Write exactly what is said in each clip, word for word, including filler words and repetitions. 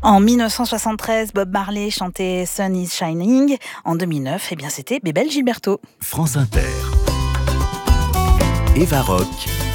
En dix-neuf cent soixante-treize, Bob Marley chantait Sun is Shining. En deux mille neuf, eh bien, c'était Bébel Gilberto. France Inter. Eva Rock.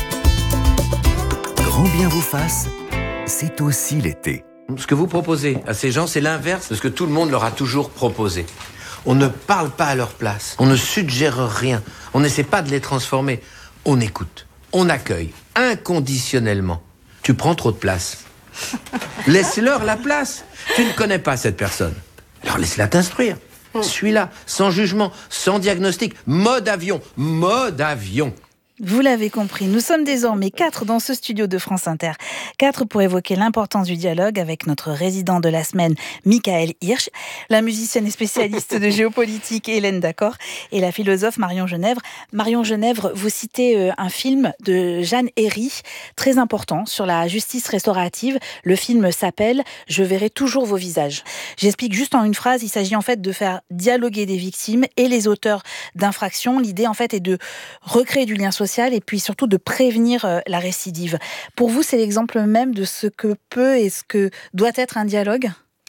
Grand bien vous fasse, c'est aussi l'été. Ce que vous proposez à ces gens, c'est l'inverse de ce que tout le monde leur a toujours proposé. On ne parle pas à leur place, on ne suggère rien, on n'essaie pas de les transformer. On écoute, on accueille, inconditionnellement. Tu prends trop de place. Laisse-leur la place. Tu ne connais pas cette personne. Alors laisse-la t'instruire. Suis-la, sans jugement, sans diagnostic. Mode avion, mode avion. Vous l'avez compris, nous sommes désormais quatre dans ce studio de France Inter. Quatre pour évoquer l'importance du dialogue avec notre résident de la semaine, Michael Hirsch, la musicienne et spécialiste de géopolitique, Hélène Dacor, et la philosophe Marion Genèvre. Marion Genèvre, vous citez un film de Jeanne Herry, très important, sur la justice restaurative. Le film s'appelle « Je verrai toujours vos visages ». J'explique juste en une phrase, il s'agit en fait de faire dialoguer des victimes et les auteurs d'infractions. L'idée en fait est de recréer du lien social et puis surtout de prévenir la récidive. Pour vous, c'est l'exemple même de ce que peut et ce que doit être un dialogue ?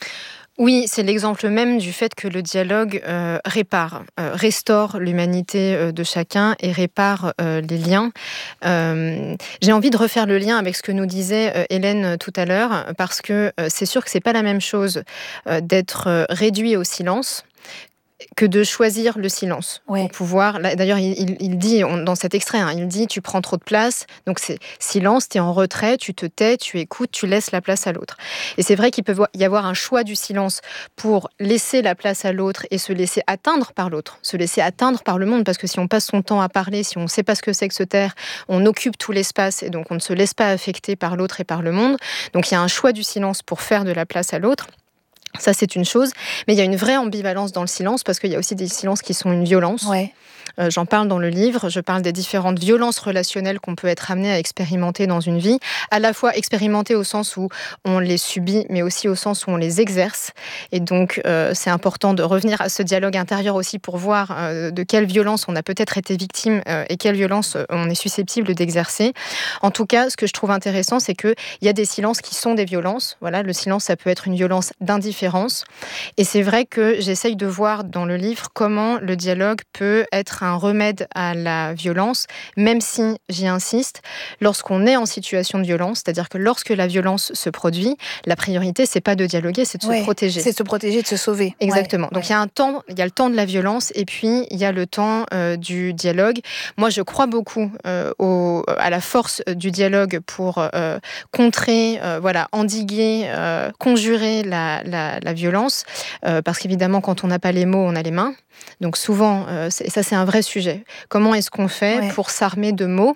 Oui, c'est l'exemple même du fait que le dialogue euh, répare, euh, restaure l'humanité euh, de chacun et répare euh, les liens. Euh, j'ai envie de refaire le lien avec ce que nous disait euh, Hélène tout à l'heure, parce que euh, c'est sûr que c'est pas la même chose euh, d'être euh, réduit au silence que de choisir le silence. Ouais. Pour pouvoir, là, d'ailleurs, il, il, il dit, on, dans cet extrait, hein, il dit, tu prends trop de place, donc c'est silence, tu es en retrait, tu te tais, tu écoutes, tu laisses la place à l'autre. Et c'est vrai qu'il peut y avoir un choix du silence pour laisser la place à l'autre et se laisser atteindre par l'autre, se laisser atteindre par le monde, parce que si on passe son temps à parler, si on ne sait pas ce que c'est que se taire, on occupe tout l'espace et donc on ne se laisse pas affecter par l'autre et par le monde. Donc il y a un choix du silence pour faire de la place à l'autre. Ça, c'est une chose. Mais il y a une vraie ambivalence dans le silence, parce qu'il y a aussi des silences qui sont une violence. Ouais. Euh, j'en parle dans le livre. Je parle des différentes violences relationnelles qu'on peut être amené à expérimenter dans une vie. À la fois expérimenter au sens où on les subit, mais aussi au sens où on les exerce. Et donc, euh, c'est important de revenir à ce dialogue intérieur aussi pour voir euh, de quelle violence on a peut-être été victime euh, et quelle violence on est susceptible d'exercer. En tout cas, ce que je trouve intéressant, c'est qu'il y a des silences qui sont des violences. Voilà, le silence, ça peut être une violence d'indifférence. Et c'est vrai que j'essaye de voir dans le livre comment le dialogue peut être un remède à la violence, même si, j'y insiste, lorsqu'on est en situation de violence, c'est-à-dire que lorsque la violence se produit, la priorité, c'est pas de dialoguer, c'est de ouais, se protéger. C'est de se protéger, de se sauver. Exactement. Ouais, Donc ouais. il y a un temps, il y a le temps de la violence et puis il y a le temps euh, du dialogue. Moi, je crois beaucoup euh, au, à la force du dialogue pour euh, contrer, euh, voilà, endiguer, euh, conjurer la, la, la violence, euh, parce qu'évidemment, quand on n'a pas les mots, on a les mains. Donc souvent, euh, c'est, ça c'est un vrai sujet. Comment est-ce qu'on fait ouais. pour s'armer de mots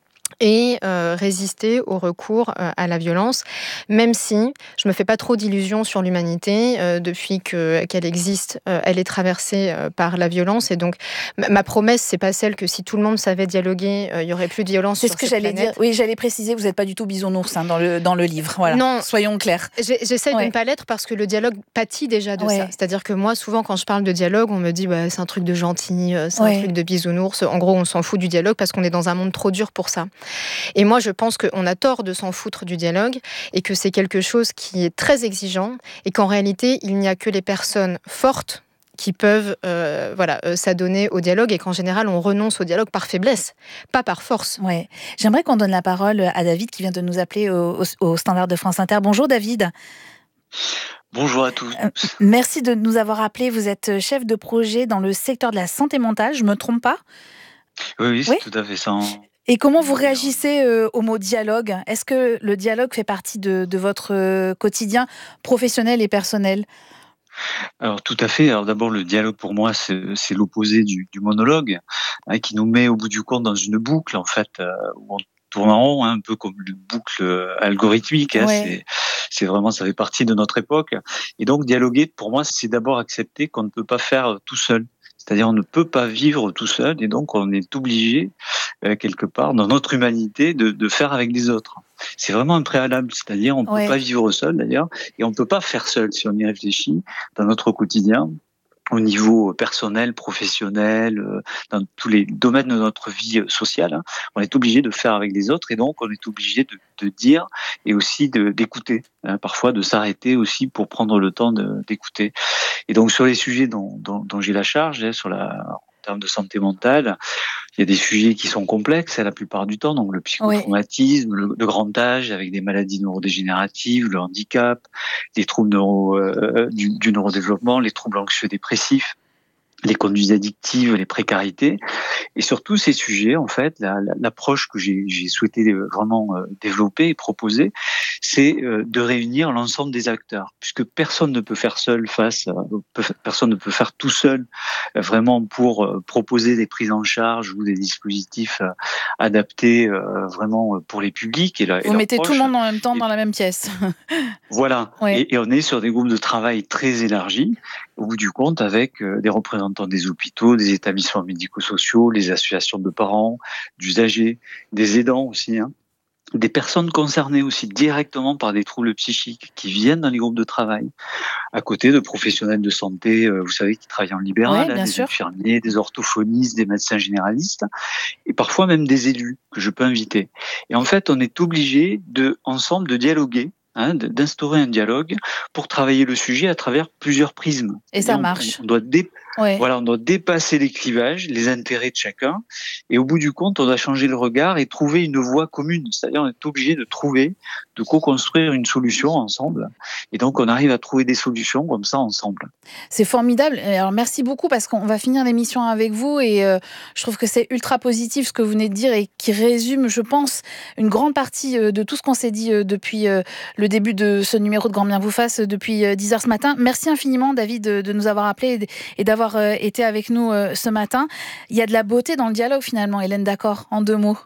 et euh, résister au recours euh, à la violence, même si je me fais pas trop d'illusions sur l'humanité. Euh, depuis que, qu'elle existe, euh, elle est traversée euh, par la violence. Et donc, ma, ma promesse, c'est pas celle que si tout le monde savait dialoguer, il euh, y aurait plus de violence c'est sur ce que cette j'allais planète. dire. Oui, j'allais préciser, vous n'êtes pas du tout bisounours hein, dans, le, dans le livre. Voilà. Non. Soyons clairs. J'ai, j'essaye ouais. de ne pas l'être parce que le dialogue pâtit déjà de ouais. ça. C'est-à-dire que moi, souvent, quand je parle de dialogue, on me dit bah, c'est un truc de gentil, c'est ouais. un truc de bisounours. En gros, on s'en fout du dialogue parce qu'on est dans un monde trop dur pour ça. Et moi, je pense qu'on a tort de s'en foutre du dialogue et que c'est quelque chose qui est très exigeant et qu'en réalité, il n'y a que les personnes fortes qui peuvent euh, voilà, euh, s'adonner au dialogue et qu'en général, on renonce au dialogue par faiblesse, pas par force. Ouais. J'aimerais qu'on donne la parole à David qui vient de nous appeler au, au, au standard de France Inter. Bonjour David. Bonjour à tous. Euh, merci de nous avoir appelés. Vous êtes chef de projet dans le secteur de la santé mentale, je ne me trompe pas ? Oui, oui, c'est oui tout à fait ça. Et comment vous réagissez euh, au mot dialogue ? Est-ce que le dialogue fait partie de, de votre euh, quotidien professionnel et personnel ? Alors tout à fait. Alors d'abord, le dialogue pour moi, c'est, c'est l'opposé du, du monologue, hein, qui nous met au bout du compte dans une boucle, en fait, euh, où on tourne en rond, hein, un peu comme une boucle algorithmique. Hein, ouais. c'est, c'est vraiment, ça fait partie de notre époque. Et donc dialoguer, pour moi, c'est d'abord accepter qu'on ne peut pas faire tout seul. C'est-à-dire on ne peut pas vivre tout seul et donc on est obligé, euh, quelque part, dans notre humanité, de, de faire avec les autres. C'est vraiment un préalable, c'est-à-dire on ne ouais. peut pas vivre seul d'ailleurs et on ne peut pas faire seul si on y réfléchit dans notre quotidien. au niveau personnel, professionnel, euh, dans tous les domaines de notre vie sociale. Hein. On est obligé de faire avec les autres et donc on est obligé de, de dire et aussi de, d'écouter. Hein, parfois de s'arrêter aussi pour prendre le temps de, d'écouter. Et donc sur les sujets dont, dont, dont j'ai la charge, hein, sur la, en termes de santé mentale, il y a des sujets qui sont complexes la plupart du temps, donc le psychotraumatisme, oui. le, le grand âge avec des maladies neurodégénératives, le handicap, les troubles neuro, euh, du, du neurodéveloppement, les troubles anxieux dépressifs, les conduites addictives, les précarités. Et sur tous ces sujets, en fait, la, la, l'approche que j'ai, j'ai souhaité vraiment euh, développer et proposer, c'est euh, de réunir l'ensemble des acteurs, puisque personne ne peut faire seul face, à, peut, personne ne peut faire tout seul, euh, vraiment pour euh, proposer des prises en charge ou des dispositifs euh, adaptés euh, vraiment pour les publics. Et la, Vous et mettez proches. tout le monde en même temps et, dans la même pièce. Voilà. Oui. Et, et on est sur des groupes de travail très élargis, au bout du compte, avec euh, des représentants des hôpitaux, des établissements médico-sociaux, les associations de parents, d'usagers, des aidants aussi, hein, des personnes concernées aussi directement par des troubles psychiques qui viennent dans les groupes de travail, à côté de professionnels de santé, euh, vous savez, qui travaillent en libéral, ouais, hein, des sûr. infirmiers, des orthophonistes, des médecins généralistes, et parfois même des élus que je peux inviter. Et en fait, on est obligé de, ensemble, de dialoguer, Hein, d'instaurer un dialogue pour travailler le sujet à travers plusieurs prismes. Et, et ça on, marche. On doit, dé- ouais. voilà, on doit dépasser les clivages, les intérêts de chacun, et au bout du compte, on doit changer le regard et trouver une voie commune. C'est-à-dire, on est obligé de trouver, de co-construire une solution ensemble. Et donc, on arrive à trouver des solutions comme ça ensemble. C'est formidable. Alors, merci beaucoup parce qu'on va finir l'émission avec vous et euh, je trouve que c'est ultra positif ce que vous venez de dire et qui résume, je pense, une grande partie euh, de tout ce qu'on s'est dit euh, depuis euh, le début de ce numéro de Grand Bien vous fasse depuis dix heures ce matin. Merci infiniment, David, de, de nous avoir appelés et d'avoir euh, été avec nous euh, ce matin. Il y a de la beauté dans le dialogue, finalement, Hélène Daccor, en deux mots.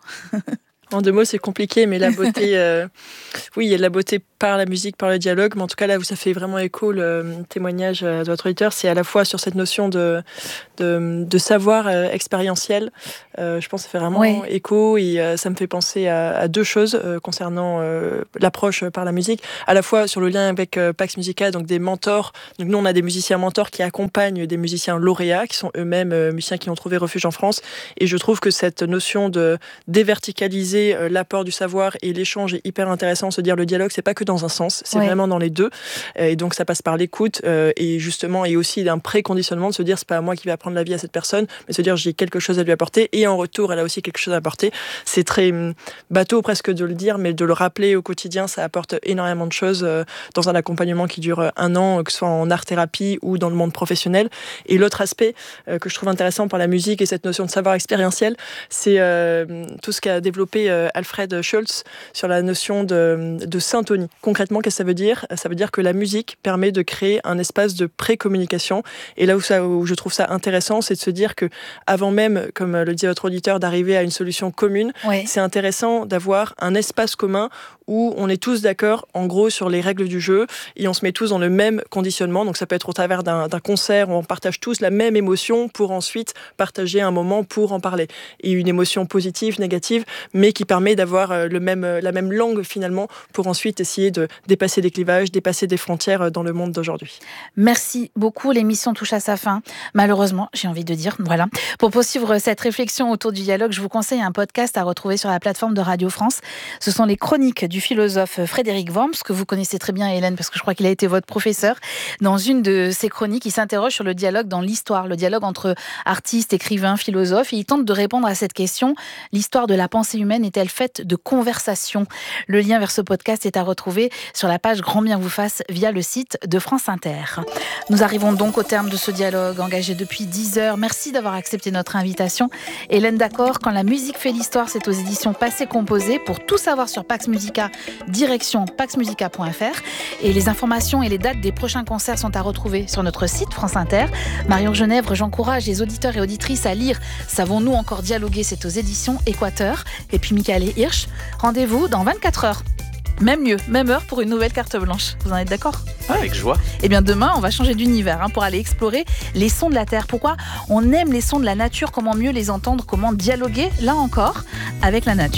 En deux mots, c'est compliqué, mais la beauté, euh, oui, il y a de la beauté par la musique, par le dialogue, mais en tout cas, là où ça fait vraiment écho, le témoignage de votre auditeur, c'est à la fois sur cette notion de, de, de savoir euh, expérientiel. Euh, je pense que ça fait vraiment oui. écho et euh, ça me fait penser à, à deux choses euh, concernant euh, l'approche par la musique. À la fois sur le lien avec euh, Pax Musica, donc des mentors. Donc nous, on a des musiciens mentors qui accompagnent des musiciens lauréats, qui sont eux-mêmes euh, musiciens qui ont trouvé refuge en France. Et je trouve que cette notion de déverticaliser l'apport du savoir et l'échange est hyper intéressant. Se dire le dialogue, c'est pas que dans un sens, c'est ouais. vraiment dans les deux. Et donc ça passe par l'écoute euh, et justement et aussi d'un préconditionnement de se dire c'est pas moi qui vais apprendre la vie à cette personne, mais se dire j'ai quelque chose à lui apporter et en retour elle a aussi quelque chose à apporter. C'est très bateau presque de le dire, mais de le rappeler au quotidien, ça apporte énormément de choses euh, dans un accompagnement qui dure un an, que ce soit en art-thérapie ou dans le monde professionnel. Et l'autre aspect euh, que je trouve intéressant par la musique et cette notion de savoir expérientiel, c'est euh, tout ce qu'a développé Alfred Schultz sur la notion de, de syntonie. Concrètement, qu'est-ce que ça veut dire ? Ça veut dire que la musique permet de créer un espace de pré-communication. Et là où, ça, où je trouve ça intéressant, c'est de se dire que avant même, comme le dit votre auditeur, d'arriver à une solution commune, oui. c'est intéressant d'avoir un espace commun où on est tous d'accord, en gros, sur les règles du jeu et on se met tous dans le même conditionnement. Donc ça peut être au travers d'un, d'un concert où on partage tous la même émotion pour ensuite partager un moment pour en parler. Et une émotion positive, négative, mais qui permet d'avoir le même, la même langue finalement pour ensuite essayer de dépasser des clivages, dépasser des frontières dans le monde d'aujourd'hui. Merci beaucoup. L'émission touche à sa fin. Malheureusement, j'ai envie de dire, voilà. Pour poursuivre cette réflexion autour du dialogue, je vous conseille un podcast à retrouver sur la plateforme de Radio France. Ce sont les chroniques du philosophe Frédéric Worms, que vous connaissez très bien, Hélène, parce que je crois qu'il a été votre professeur. Dans une de ses chroniques, il s'interroge sur le dialogue dans l'histoire, le dialogue entre artistes, écrivains, philosophes, et il tente de répondre à cette question. L'histoire de la pensée humaine est-elle faite de conversation ? Le lien vers ce podcast est à retrouver sur la page Grand Bien vous fasse via le site de France Inter. Nous arrivons donc au terme de ce dialogue engagé depuis dix heures. Merci d'avoir accepté notre invitation. Hélène Daccor, Quand la musique fait l'histoire, c'est aux éditions Passé Composé. Pour tout savoir sur Pax Musica, direction pax musica point f r. Et les informations et les dates des prochains concerts sont à retrouver sur notre site France Inter. Marion Genèvre, j'encourage les auditeurs et auditrices à lire Savons-nous encore dialoguer ? C'est aux éditions Équateur. Et puis Michael Hirsch, rendez-vous dans vingt-quatre heures. Même mieux, même heure pour une nouvelle carte blanche. Vous en êtes d'accord ? Avec joie. Eh bien demain, on va changer d'univers hein, pour aller explorer les sons de la Terre. Pourquoi on aime les sons de la nature ? Comment mieux les entendre ? Comment dialoguer, là encore, avec la nature ?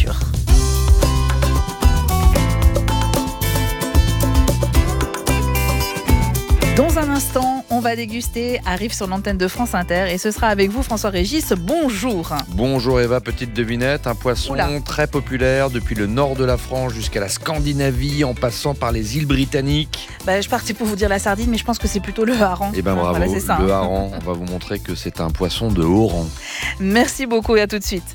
Dans un instant, on On va déguster arrive sur l'antenne de France Inter et ce sera avec vous François Régis. Bonjour. Bonjour Eva, petite devinette, un poisson Oula. très populaire depuis le nord de la France jusqu'à la Scandinavie en passant par les îles britanniques. Bah, je partais pour vous dire la sardine mais je pense que c'est plutôt le hareng. Et ben bravo, Voilà, c'est ça, le hein. hareng, on va vous montrer que c'est un poisson de haut rang. Merci beaucoup et à tout de suite.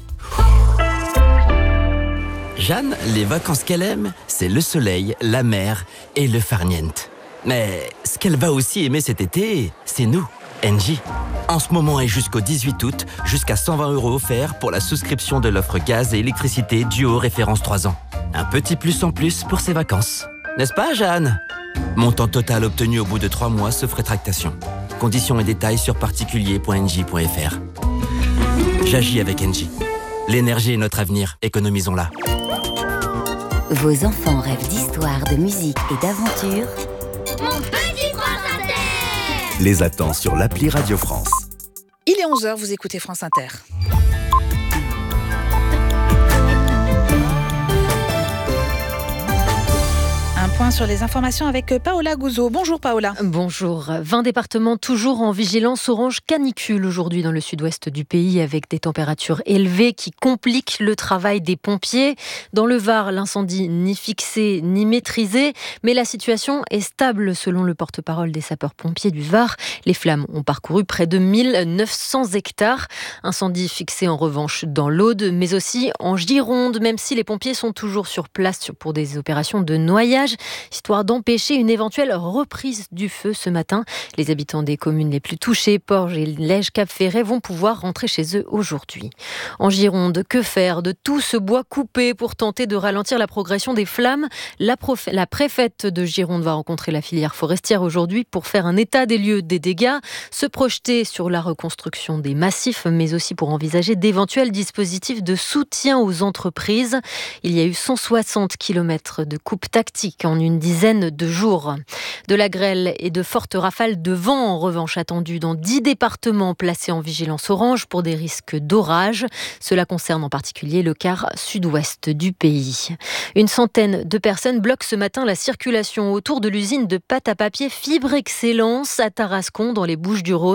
Jeanne, les vacances qu'elle aime, c'est le soleil, la mer et le farniente. Mais ce qu'elle va aussi aimer cet été, c'est nous, Engie. En ce moment et jusqu'au dix-huit août, jusqu'à cent vingt euros offerts pour la souscription de l'offre gaz et électricité duo référence trois ans. Un petit plus en plus pour ses vacances. N'est-ce pas, Jeanne? Montant total obtenu au bout de trois mois sauf rétractation. Conditions et détails sur particulier point engie point f r. J'agis avec Engie. L'énergie est notre avenir, économisons-la. Vos enfants rêvent d'histoire, de musique et d'aventure. Mon petit France Inter! Les attend sur l'appli Radio France. Il est onze heures, vous écoutez France Inter. Un point sur les informations avec Paola Gouzeau. Bonjour Paola. Bonjour. vingt départements toujours en vigilance orange canicule aujourd'hui dans le sud-ouest du pays avec des températures élevées qui compliquent le travail des pompiers. Dans le Var, l'incendie ni fixé ni maîtrisé, mais la situation est stable selon le porte-parole des sapeurs-pompiers du Var. Les flammes ont parcouru près de mille neuf cents hectares. Incendie fixé en revanche dans l'Aude, mais aussi en Gironde, même si les pompiers sont toujours sur place pour des opérations de noyage, histoire d'empêcher une éventuelle reprise du feu ce matin. Les habitants des communes les plus touchées, Porges et Lège-Cap-Ferret, vont pouvoir rentrer chez eux aujourd'hui. En Gironde, que faire de tout ce bois coupé pour tenter de ralentir la progression des flammes? La, prof... la préfète de Gironde va rencontrer la filière forestière aujourd'hui pour faire un état des lieux des dégâts, se projeter sur la reconstruction des massifs, mais aussi pour envisager d'éventuels dispositifs de soutien aux entreprises. Il y a eu cent soixante kilomètres de coupes tactiques en une dizaine de jours. De la grêle et de fortes rafales de vent en revanche attendues dans dix départements placés en vigilance orange pour des risques d'orage. Cela concerne en particulier le quart sud-ouest du pays. Une centaine de personnes bloquent ce matin la circulation autour de l'usine de pâte à papier Fibre Excellence à Tarascon dans les Bouches-du-Rhône.